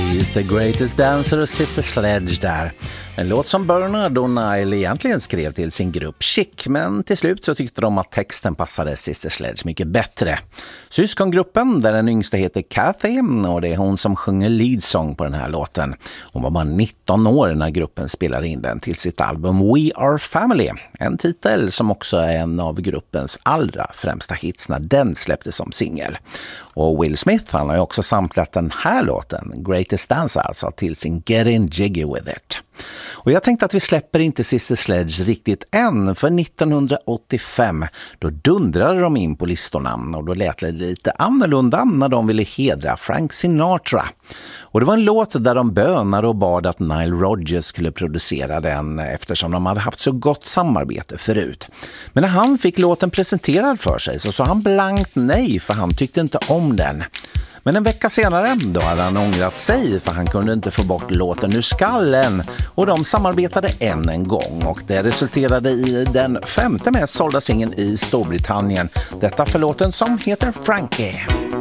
She's the greatest dancer och Sister Sledge där. En låt som Bernard och Nile egentligen skrev till sin grupp Chic, men till slut så tyckte de att texten passade Sister Sledge mycket bättre. Syskongruppen där den yngsta heter Kathy och det är hon som sjunger leadsång på den här låten. Hon var bara 19 år när gruppen spelade in den till sitt album We Are Family. En titel som också är en av gruppens allra främsta hits när den släpptes som singel. Och Will Smith, han har ju också samplat den här låten, Greatest Dance alltså, till sin Getting Jiggy With It. Och jag tänkte att vi släpper inte Sister Sledge riktigt än, för 1985 då dundrade de in på listorna och då lät det lite annorlunda när de ville hedra Frank Sinatra. Och det var en låt där de bönade och bad att Nile Rodgers skulle producera den eftersom de hade haft så gott samarbete förut. Men när han fick låten presenterad för sig så sa han blankt nej, för han tyckte inte om den. Men en vecka senare då hade han ångrat sig, för han kunde inte få bort låten ur skallen, och de samarbetade än en gång och det resulterade i den 5:e mest sålda singeln i Storbritannien. Detta för låten som heter Frankie.